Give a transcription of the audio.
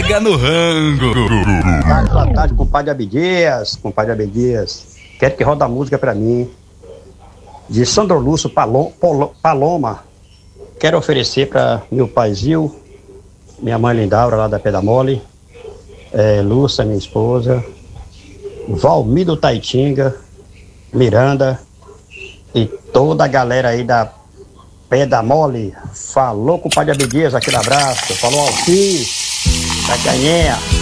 pega no rango. Boa tarde, compadre Abdias. Compadre Abdias, quero que roda a música pra mim. De Sandro Lúcio Paloma. Quero oferecer pra meu paizinho, minha mãe Lindaura, lá da Pedra Mole, Lúcia, minha esposa, Valmir do Taitinga, Miranda e toda a galera aí da Pedra Mole. Falou, compadre Abdias, aquele abraço. Falou, Alci, da Canhenha.